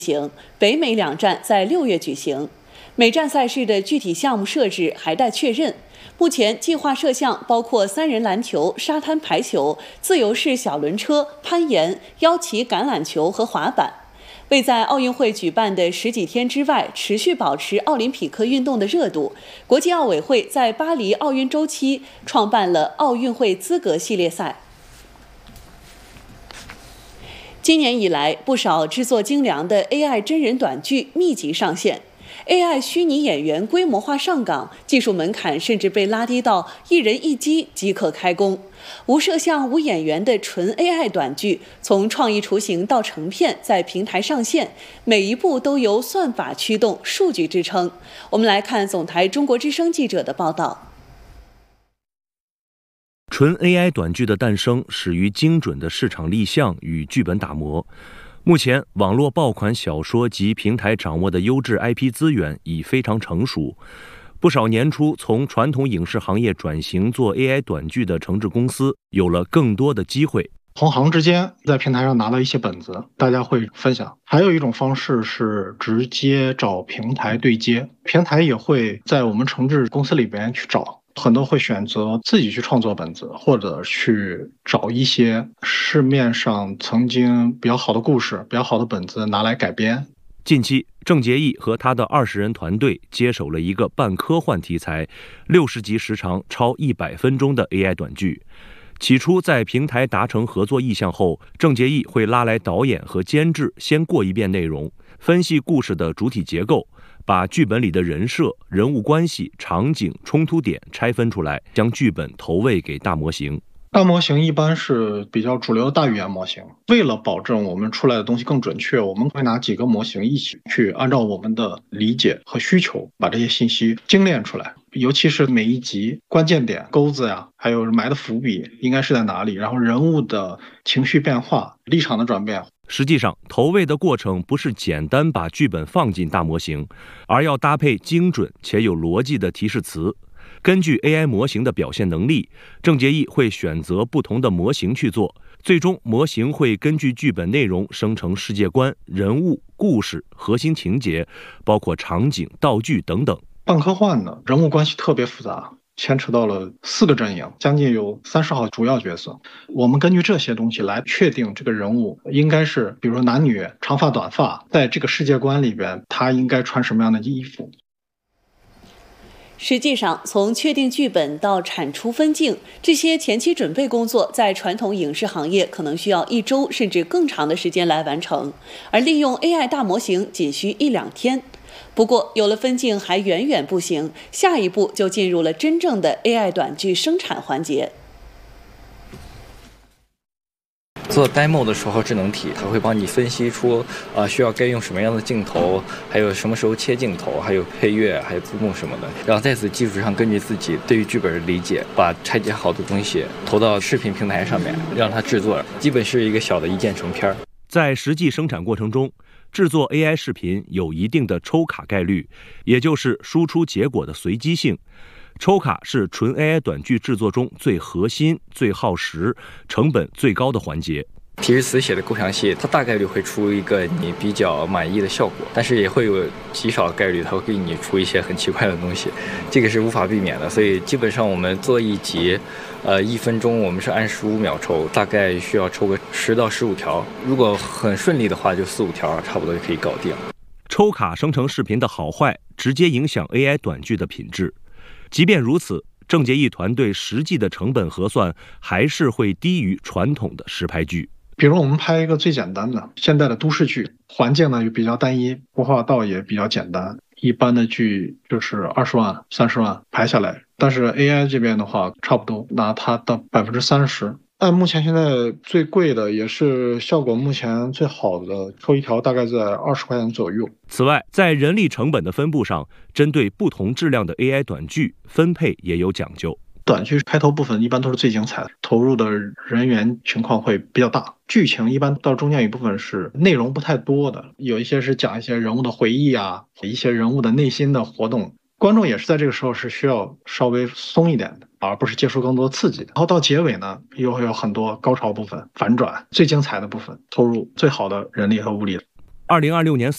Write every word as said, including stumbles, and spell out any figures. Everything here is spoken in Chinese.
行，北美两站在六月举行。美站赛事的具体项目设置还待确认。目前计划设项包括三人篮球、沙滩排球、自由式小轮车、攀岩、腰旗橄榄球和滑板。为在奥运会举办的十几天之外持续保持奥林匹克运动的热度，国际奥委会在巴黎奥运周期创办了奥运会资格系列赛。今年以来，不少制作精良的 A I 真人短剧密集上线。A I 虚拟演员规模化上岗，技术门槛甚至被拉低到一人一机即可开工。无摄像、无演员的纯 A I 短剧，从创意雏形到成片，在平台上线，每一步都由算法驱动、数据支撑。我们来看总台中国之声记者的报道。 纯 A I 短剧的诞生始于精准的市场立项与剧本打磨。目前，网络爆款小说及平台掌握的优质 I P 资源已非常成熟。不少年初从传统影视行业转型做 A I 短剧的承制公司，有了更多的机会。 同行之间在平台上拿到一些本子，大家会分享。还有一种方式是直接找平台对接，平台也会在我们承制公司里边去找。很多会选择自己去创作本子，或者去找一些市面上曾经比较好的故事、比较好的本子拿来改编。 近期，郑洁艺和他的二十人团队接手了一个半科幻题材、六十集时长、超一百分钟的 A I 短剧。起初在平台达成合作意向后，郑洁艺会拉来导演和监制先过一遍内容，分析故事的主体结构，把剧本里的人设、人物关系、场景、冲突点拆分出来，将剧本投喂给大模型。 大模型一般是比较主流的大语言模型，为了保证我们出来的东西更准确，我们会拿几个模型一起去按照我们的理解和需求把这些信息精炼出来，尤其是每一集关键点、钩子呀，还有埋的伏笔应该是在哪里，然后人物的情绪变化、立场的转变。 实际上，投喂的过程不是简单把剧本放进大模型，而要搭配精准且有逻辑的提示词。根据 A I 模型的表现能力，郑洁艺会选择不同的模型去做，最终模型会根据剧本内容生成世界观、人物、故事、核心情节，包括场景、道具等等。 半科幻的人物关系特别复杂，牵扯到了四个阵营，将近有三十号主要角色。我们根据这些东西来确定这个人物应该是，比如说男女、长发、短发，在这个世界观里边，他应该穿什么样的衣服。 实际上，从确定剧本到产出分镜，这些前期准备工作在传统影视行业可能需要一周甚至更长的时间来完成，而利用 A I 大模型仅需一两天。不过，有了分镜还远远不行，下一步就进入了真正的 A I 短剧生产环节。 做 demo 的时候，智能体它会帮你分析出呃需要该用什么样的镜头，还有什么时候切镜头，还有配乐，还有字幕什么的。然后在此基础上，根据自己对于剧本的理解，把拆解好的东西投到视频平台上面，让它制作，基本是一个小的一键成片。 在实际生产过程中，制作 A I 视频有一定的抽卡概率，也就是输出结果的随机性。抽卡是纯 A I 短剧制作中最核心、最耗时、成本最高的环节。 提示词写的够详细，它大概率会出一个你比较满意的效果，但是也会有极少的概率它会给你出一些很奇怪的东西，这个是无法避免的。所以基本上我们做一集，呃，一分钟我们是按十五秒抽，大概需要抽个十到十五条。如果很顺利的话，就四五条差不多就可以搞定。 抽卡生成视频的好坏，直接影响 A I 短剧的品质。即便如此，郑洁艺团队实际的成本核算还是会低于传统的实拍剧。 比如我们拍一个最简单的现代的都市剧，环境呢也比较单一，服化道也比较简单，一般的剧就是二十万、三十万拍下来。但是 A I 这边的话，差不多拿它的百分之三十。按目前现在最贵的，也是效果目前最好的，抽一条大概在二十块钱左右。 此外，在人力成本的分布上，针对不同质量的 A I 短剧分配也有讲究。 短剧开头部分一般都是最精彩的，投入的人员情况会比较大，剧情一般到中间一部分是内容不太多的，有一些是讲一些人物的回忆啊，一些人物的内心的活动，观众也是在这个时候是需要稍微松一点的，而不是接受更多刺激的。然后到结尾呢，又会有很多高潮部分、反转，最精彩的部分，投入最好的人力和物力。 二零二六年